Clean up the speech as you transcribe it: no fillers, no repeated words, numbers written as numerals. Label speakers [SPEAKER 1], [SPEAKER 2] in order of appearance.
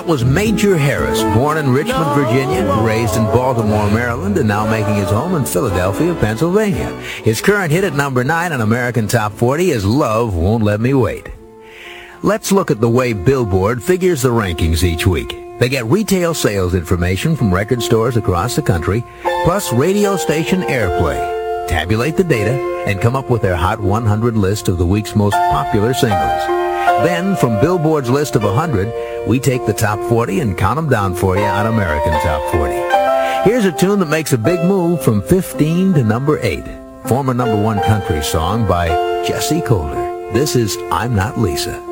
[SPEAKER 1] That was Major Harris, born in Richmond, Virginia, raised in Baltimore, Maryland, and now making his home in Philadelphia, Pennsylvania. His current hit at number 9 on American Top 40 is Love Won't Let Me Wait. Let's look at the way Billboard figures the rankings each week. They get retail sales information from record stores across the country, plus radio station airplay, tabulate the data, and come up with their Hot 100 list of the week's most popular singles. Then, from Billboard's list of 100, we take the top 40 and count them down for you on American Top 40. Here's a tune that makes a big move from 15 to number 8. Former number 1 country song by Jessie Colter. This is I'm Not Lisa.